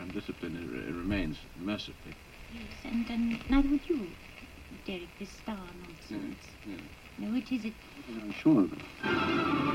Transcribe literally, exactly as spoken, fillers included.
undisciplined it, it remains, mercifully. Yes, and, and neither would you, Derek, this star nonsense. Yeah, yeah. No, which is it? I'm sure of it.